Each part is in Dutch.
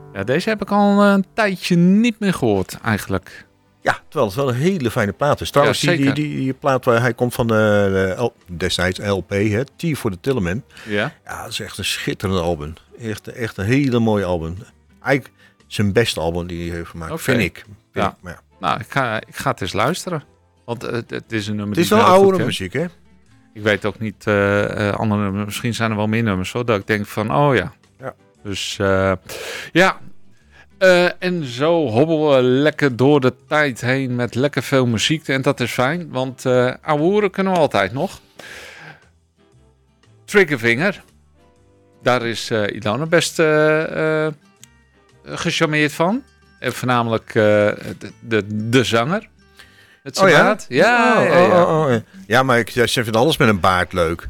Ja, deze heb ik al een tijdje niet meer gehoord, eigenlijk. Ja, terwijl het wel een hele fijne plaat is. Trouwens, Ja, die plaat waar hij komt van destijds LP, hè, T for the Tilleman. Ja? Ja, dat is echt een schitterend album. Echt een hele mooie album. Eigenlijk zijn beste album die hij heeft gemaakt, vind ik. Ja. Maar ja. Nou, ik ga het eens luisteren. Want het is een nummer. Het is wel oude muziek, hè? Ik weet ook niet andere nummers. Misschien zijn er wel meer nummers, hoor. Dat ik denk van, oh ja. Dus ja. En zo hobbelen we lekker door de tijd heen met lekker veel muziek. En dat is fijn, want ouwe hoeren kunnen we altijd nog. Triggerfinger. Daar is Ilona best gecharmeerd van. En voornamelijk de zanger. Het baard. Ja. Ja, maar ze vindt alles met een baard leuk.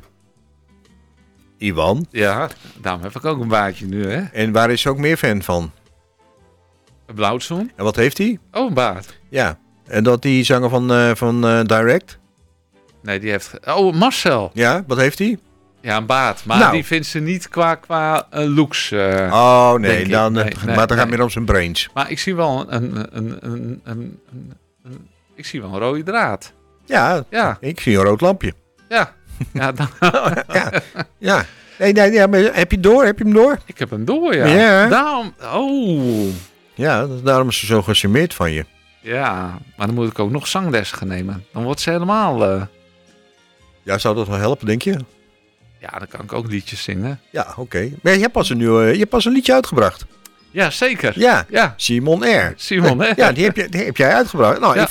Iwan. Ja, daarom heb ik ook een baardje nu, hè. En waar is ze ook meer fan van? Blauwzoen. En wat heeft hij? Oh, een baard. Ja. En dat die zanger van Direct? Nee, die heeft... Oh, Marcel. Ja, wat heeft hij? Ja, een baard. Maar die vindt ze niet qua looks. Oh, nee. Dan, nee, maar dan gaat het meer om zijn brains. Maar ik zie wel ik zie wel een rode draad. Ja, ik zie een rood lampje. Ja. Ja, dan... ja. Nee, maar heb je hem door? Ik heb hem door, ja. Ja. Daarom... Oh. Ja, daarom is ze zo gecharmeerd van je. Ja, maar dan moet ik ook nog zangles gaan nemen. Dan wordt ze helemaal... Ja, zou dat wel helpen, denk je? Ja, dan kan ik ook liedjes zingen. Ja, oké. Maar je hebt pas een liedje uitgebracht. Ja, zeker. Ja. Simon R. Simon R. Ja, die heb jij uitgebracht. Nou, ja.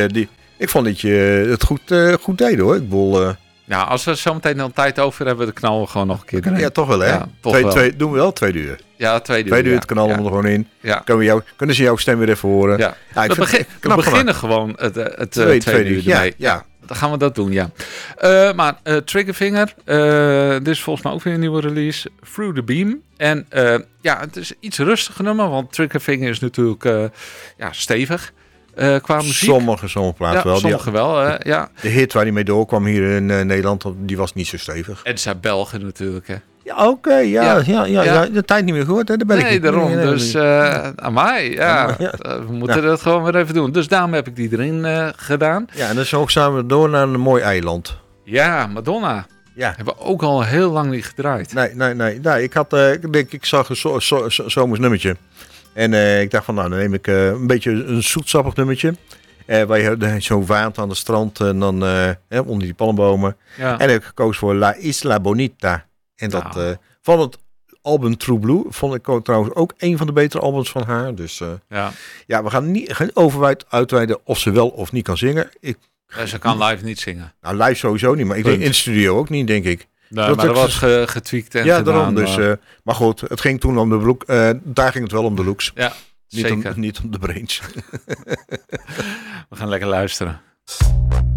ik vond dat je het goed deed, hoor. Ik bedoel... Ja, als we zo meteen een tijd over hebben, dan knallen we gewoon nog een keer erin. Ja, toch wel, hè? Ja, doen we wel 2 uur. Ja, 2 uur. 2 uur, het knallen we er gewoon in. Ja. Kunnen ze jouw stem weer even horen? Ja. We beginnen gewoon het 2 uur ermee. Ja. Dan gaan we dat doen, ja. Maar Triggerfinger, dit is volgens mij ook weer een nieuwe release. Through the Beam. En het is iets rustiger nummer, want Triggerfinger is natuurlijk stevig. Qua muziek. Sommige plaatsen wel. Sommige wel, ja. De hit waar hij mee doorkwam hier in Nederland, die was niet zo stevig. En het zijn Belgen natuurlijk, hè. Ja, oké, ja. De tijd niet meer gehoord, hè. Daar ben ik daarom. Dus aan mij, we moeten dat gewoon weer even doen. Dus daarom heb ik die erin gedaan. Ja, en dan zo samen we door naar een mooi eiland. Ja, Madonna. Ja. Hebben we ook al heel lang niet gedraaid. Nee, ik zag een zomers nummertje. En ik dacht van, nou, dan neem ik een beetje een zoetsappig nummertje. Waar je zo waant aan de strand en dan onder die palmbomen. Ja. En ik heb gekozen voor La Isla Bonita. En dat van het album True Blue vond ik trouwens ook een van de betere albums van haar. Dus we gaan niet uitweiden of ze wel of niet kan zingen. Ze kan live niet zingen. Nou, live sowieso niet, maar ik denk in de studio ook niet, denk ik. Nee, maar dat was getweakt en gedaan. Daarom. Dus, maar goed, het ging toen om de look. Daar ging het wel om de looks. Ja, zeker. Niet om de brains. We gaan lekker luisteren.